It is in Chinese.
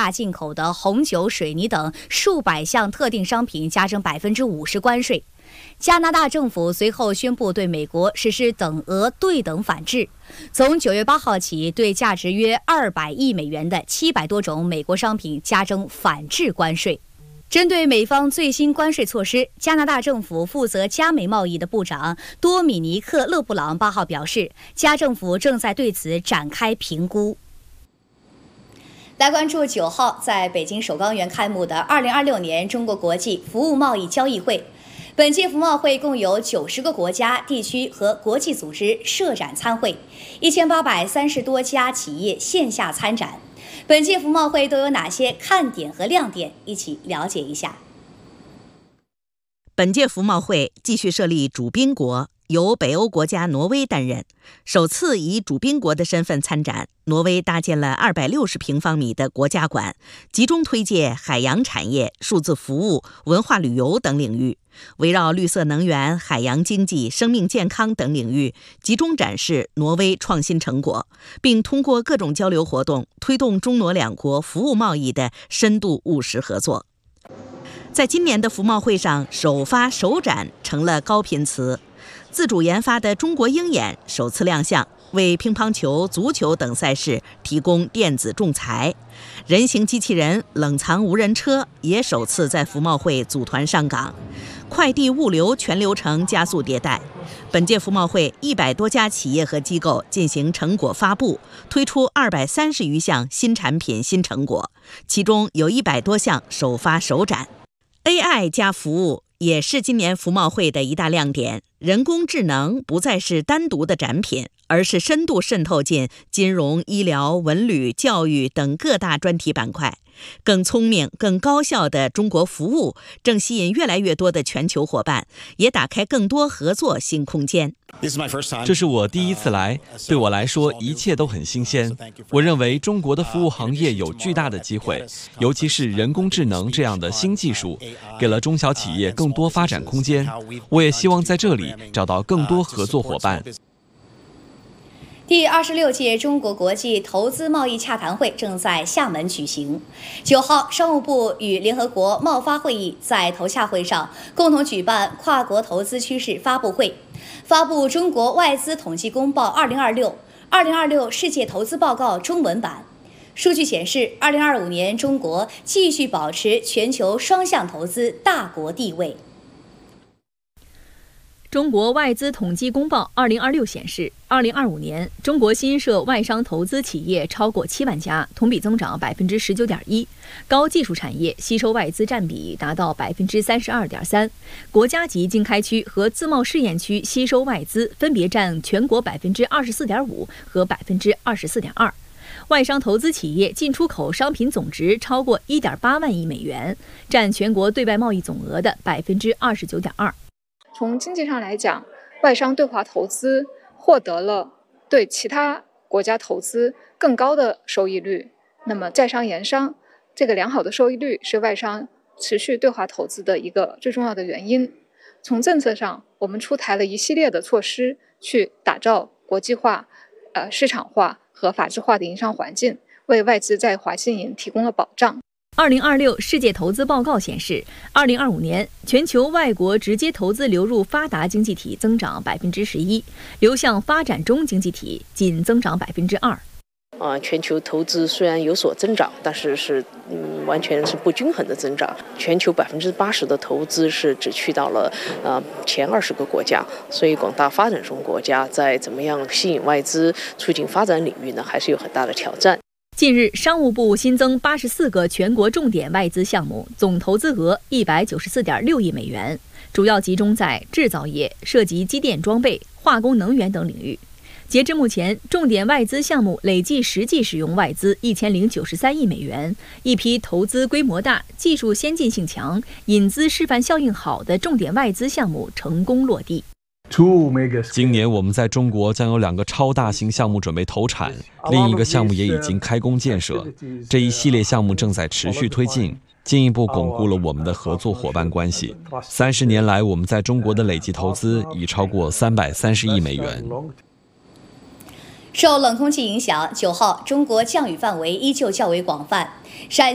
大进口的红酒、水泥等数百项特定商品加征50%关税。加拿大政府随后宣布对美国实施等额对等反制，从9月8号起，对价值约200亿美元的700多种美国商品加征反制关税。针对美方最新关税措施，加拿大政府负责加美贸易的部长多米尼克·勒布朗8号表示，加政府正在对此展开评估。来关注9号在北京首钢园开幕的2026年中国国际服务贸易交易会。本届服贸会共有90个国家、地区和国际组织设展参会，1830多家企业线下参展。本届服贸会都有哪些看点和亮点？一起了解一下。 本届服贸会继续设立主宾国，由北欧国家挪威担任，首次以主宾国的身份参展。挪威搭建了260平方米的国家馆，集中推介海洋产业、数字服务、文化旅游等领域，围绕绿色能源、海洋经济、生命健康等领域，集中展示挪威创新成果，并通过各种交流活动，推动中挪两国服务贸易的深度务实合作。在今年的服贸会上，首发首展成了高频词。自主研发的中国鹰眼首次亮相，为乒乓球、足球等赛事提供电子仲裁。人形机器人冷藏无人车也首次在服贸会组团上岗。快递物流全流程加速迭代。本届服贸会100多家企业和机构进行成果发布，推出230余项新产品新成果，其中有100多项首发首展。AI 加服务也是今年服贸会的一大亮点。人工智能不再是单独的展品，而是深度渗透进金融、医疗、文旅、教育等各大专题板块。更聪明、更高效的中国服务正吸引越来越多的全球伙伴，也打开更多合作新空间。 这是我第一次来，对我来说一切都很新鲜。我认为中国的服务行业有巨大的机会，尤其是人工智能这样的新技术，给了中小企业更多发展空间。我也希望在这里找到更多合作伙伴。 第26届中国国际投资贸易洽谈会正在厦门举行。9号，商务部与联合国贸发会议在投洽会上共同举办跨国投资趋势发布会，发布中国外资统计公报2026世界投资报告中文版。数据显示，2025年中国继续保持全球双向投资大国地位。 中国外资统计公报2026显示，2025年中国新设外商投资企业超过7万家，同比增长19.1%，高技术产业吸收外资占比达到32.3%，国家级经开区和自贸试验区吸收外资分别占全国24.5%和24.2%。外商投资企业进出口商品总值超过1.8万亿美元，占全国对外贸易总额的29.2%。 从经济上来讲，外商对华投资获得了对其他国家投资更高的收益率。那么在商言商，这个良好的收益率是外商持续对华投资的一个最重要的原因。从政策上，我们出台了一系列的措施，去打造国际化、市场化和法治化的营商环境，为外资在华经营提供了保障。 2026世界投资报告显示，2025年全球外国直接投资流入发达经济体增长11%，流向发展中经济体仅增长2%。 全球投资虽然有所增长，但是完全是不均衡的增长。全球80%的投资是只去到了前20个国家，所以广大发展中国家在怎么样吸引外资、促进发展领域呢，还是有很大的挑战。 近日，商务部新增84个全国重点外资项目，总投资额194.6亿美元，主要集中在制造业，涉及机电装备、化工能源等领域。截至目前，重点外资项目累计实际使用外资1093亿美元，一批投资规模大、技术先进性强、引资示范效应好的重点外资项目成功落地。 今年我们在中国将有2个超大型项目准备投产，另一个项目也已经开工建设。这一系列项目正在持续推进，进一步巩固了我们的合作伙伴关系。30年来，我们在中国的累计投资已超过330亿美元。 受冷空气影响，9号中国降雨范围依旧较为广泛。陕